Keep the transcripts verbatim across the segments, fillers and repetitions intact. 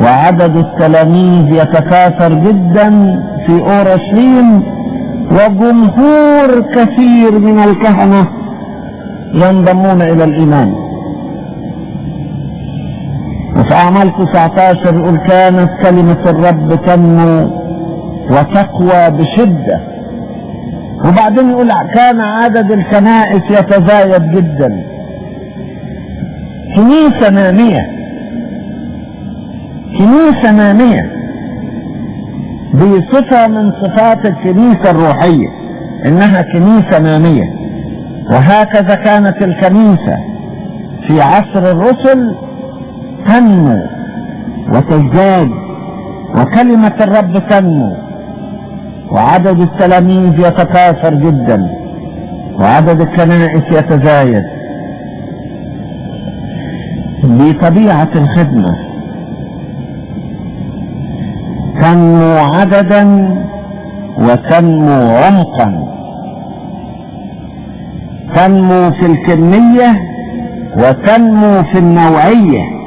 وعدد التلاميذ يتكاثر جدا في اورشليم، وجمهور كثير من الكهنة ينضمون الى الايمان. وفي اعمال تسعة عشر يقول كانت كلمة الرب تنمو وتقوى بشدة. وبعدين يقول كان عدد الكنائس يتزايد جدا. كنيسة نامية، كنيسة نامية دي صفة من صفات الكنيسة الروحية، انها كنيسة نامية. وهكذا كانت الكنيسة في عصر الرسل تنمو وتزداد، وكلمة الرب تنمو، وعدد التلاميذ يتكاثر جدا، وعدد الكنائس يتزايد. بطبيعة الخدمة تنمو عددا وتنمو عمقا، تنمو في الكمية وتنمو في النوعية،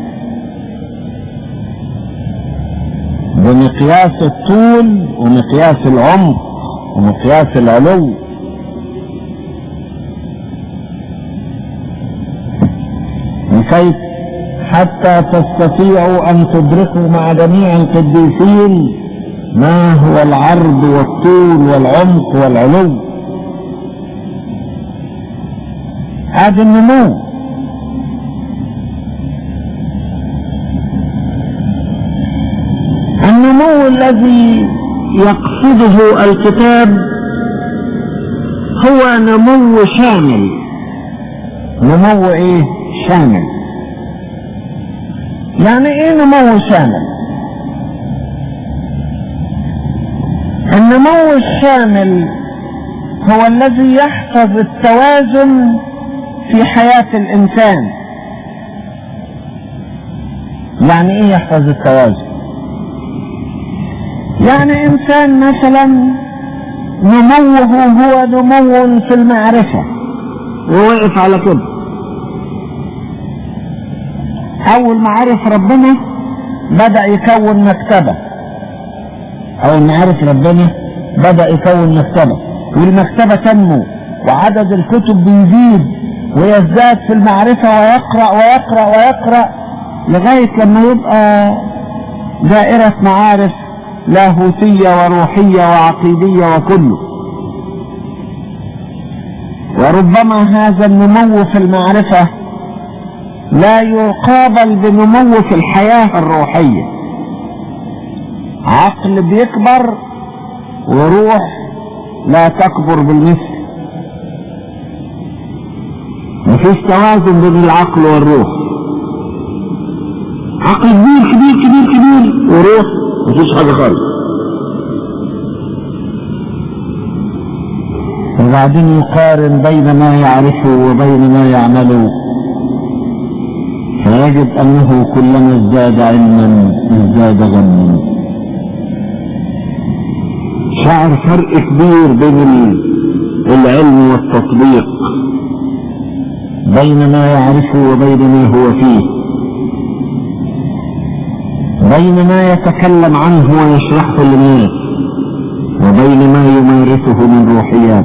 بمقياس الطول ومقياس العمق ومقياس العلو. لكي حتى تستطيعوا ان تدركوا مع جميع القديسين ما هو العرض والطول والعمق والعلو. هذا النمو. النمو الذي يقصده الكتاب هو نمو شامل. نمو ايه؟ شامل. يعني ايه نمو شامل؟ النمو الشامل هو الذي يحفظ التوازن في حياة الانسان. يعني ايه يحفظ التوازن؟ يعني انسان مثلا نموه هو نمو في المعرفة ووقف على كده، اول ما عرف ربنا بدأ يكون مكتبة، اول ما عرف ربنا بدأ يكون مكتبة، والمكتبة تنمو وعدد الكتب بيزيد ويزداد في المعرفة، ويقرأ ويقرأ ويقرأ لغاية لما يبقى دائرة معارف لاهوتية وروحية وعقيدية وكله. وربما هذا النمو في المعرفة لا يقابل بنمو في الحياة الروحية. عقل بيكبر وروح لا تكبر بالمثل. مفيش توازن بين العقل والروح. عقل كبير كبير كبير كبير وروح مفيش حاجة خالص. وبعدين يقارن بين ما يعرفه وبين ما يعمله، فيجد أنه كلما ازداد علما ازداد غما. شعر فرق كبير بين العلم والتطبيق، بين ما يعرفه وبين ما هو فيه، بين ما يتكلم عنه ويشرحه للناس وبين ما يمارسه من روحيات.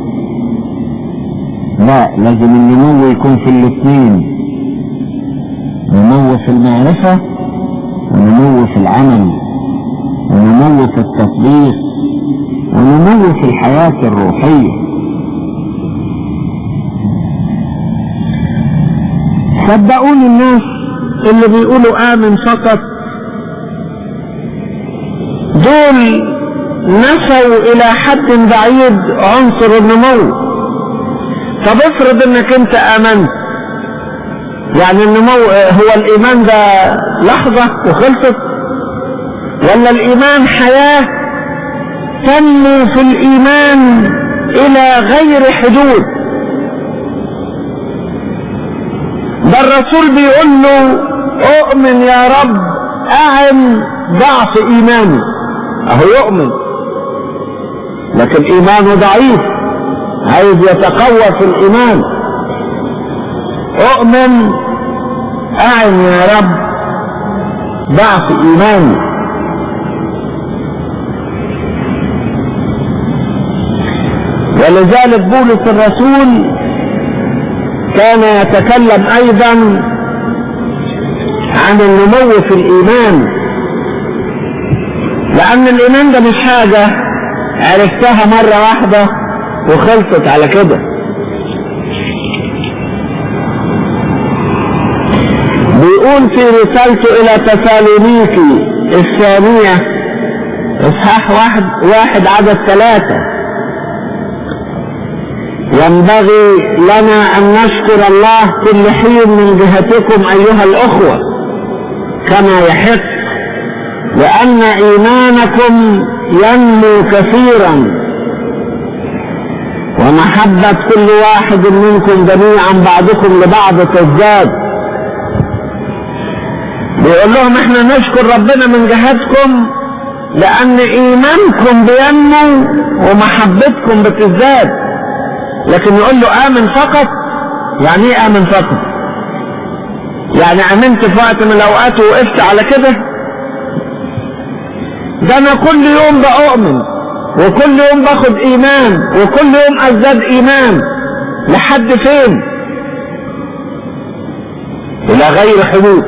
لا، لازم النمو يكون في الاثنين، نمو في المعرفة ونمو في العمل ونمو في التطبيق ونمو في الحياة الروحية. صدقوني الناس اللي بيقولوا آمن فقط دول نسوا الى حد بعيد عنصر النمو. طب افرض انك انت امنت، يعني النمو هو الايمان ده لحظة وخلصت، ولا الايمان حياة تنمو في الايمان الى غير حدود؟ ده الرسول بيقول له اؤمن يا رب اعن ضعف ايماني. اهو يؤمن لكن ايمانه ضعيف، عايز يتقوى في الايمان. اؤمن اعن يا رب ضعف ايماني. ولذلك بولس الرسول كان يتكلم ايضا عن النمو في الايمان، لان الايمان ده مش حاجة عرفتها مرة واحدة وخلصت على كده. بيقول في رسالته الى تسالونيكي الثانية اصحاح واحد, واحد عدد ثلاثة: ينبغي لنا ان نشكر الله كل حين من جهتكم ايها الاخوة كما يحق، لان ايمانكم ينمو كثيرا ومحبة كل واحد منكم جميعا بعضكم لبعض تزداد. بيقول لهم احنا نشكر ربنا من جهتكم لان ايمانكم بينمو ومحبتكم بتزداد. لكن يقول له امن فقط. يعني ايه امن فقط؟ يعني امنت في وقت من الاوقات ووقفت على كده؟ ده انا كل يوم بأؤمن وكل يوم باخد ايمان وكل يوم ازداد ايمان. لحد فين؟ الى غير حدود.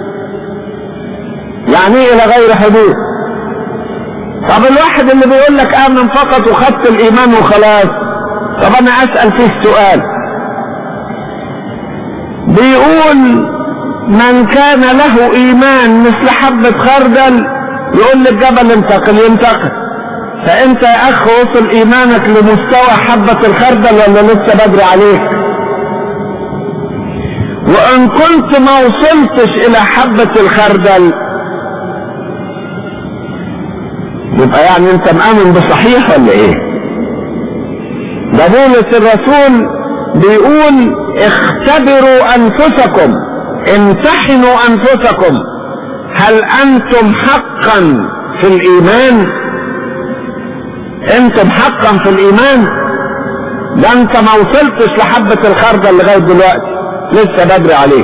يعني ايه الى غير حدود؟ طب الواحد اللي بيقول لك امن فقط وخدت الايمان وخلاص، طب انا اسأل فيه سؤال. بيقول من كان له ايمان مثل حبة خردل يقول للجبل انتقل ينتقل. فانت يا اخ وصل ايمانك لمستوى حبة الخردل ولا لسه بدري عليك؟ وان كنت ما وصلتش الى حبة الخردل يبقى يعني انت مآمن بصحيح ولا ايه؟ ده بولس الرسول بيقول اختبروا انفسكم، امتحنوا انفسكم هل انتم حقا في الايمان؟ انتم حقا في الايمان؟ ده انت ما وصلتش لحبة الخردل لغاية دلوقتي، لسه بدري عليك.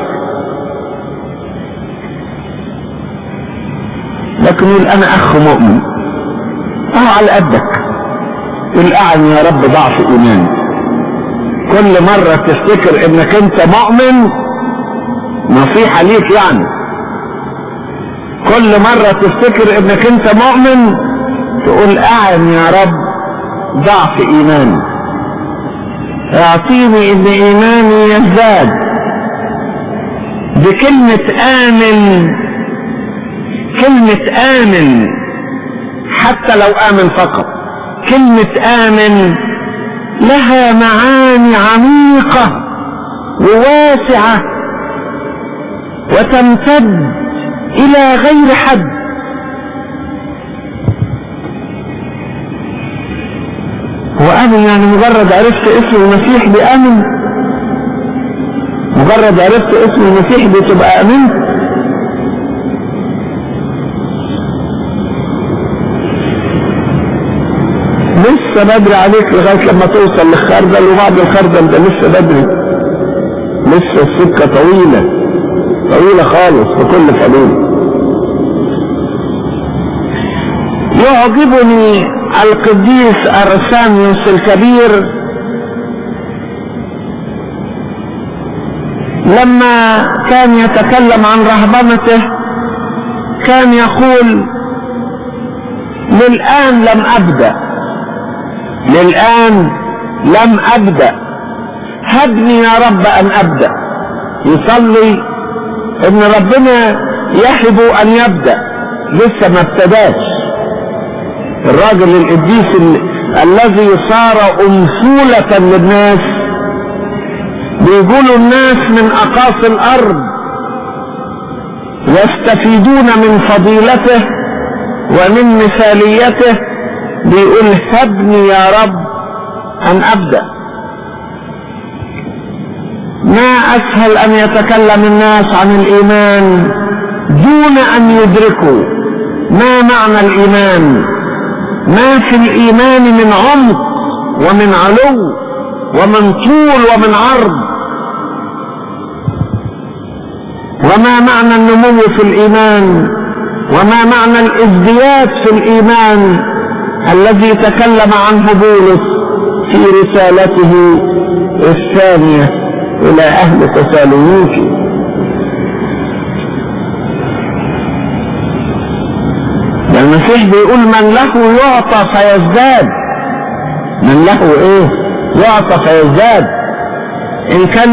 لكن يقول انا اخ مؤمن، اه على قدك، قل اعني يا رب ضعف ايماني. كل مرة تفتكر انك انت مؤمن، نصيحة ليك يعني، كل مرة تفتكر انك انت مؤمن تقول اعني يا رب ضعف ايماني، اعطيني ان ايماني يزداد. بكلمة امن، كلمة امن حتى لو امن فقط، كلمة امن لها معاني عميقة وواسعة وتمتد الى غير حد. وامن يعني مجرد عرفت اسم المسيح بامن؟ مجرد عرفت اسم المسيح بتبقى امنت؟ لسه بدري عليك لغاية لما توصل للخردل، وبعد الخردل ده لسه بدري، لسه السكة طويلة طويلة خالص بكل فضيلة. يعجبني القديس أرسانيوس الكبير لما كان يتكلم عن رهبنته كان يقول للآن لم أبدأ، للآن لم أبدأ، هبني يا رب أن أبدأ. يصلي إن ربنا يهب أن يبدأ، لسه ما ابتداش. الراجل القديس ال... الذي صار أنفولة للناس، بيقولوا الناس من أقاصي الأرض يستفيدون من فضيلته ومن مثاليته، بيقول هبني يا رب أن أبدأ. ما أسهل أن يتكلم الناس عن الإيمان دون أن يدركوا ما معنى الإيمان، ما في الإيمان من عمق ومن علو ومن طول ومن عرض، وما معنى النمو في الإيمان وما معنى الازدياد في الإيمان الذي تكلم عنه بولس في رسالته الثانية إلى أهل تسالونيكي. المسيح بيقول من له يعطى فيزداد. من له ايه؟ يعطى فيزداد. ان كان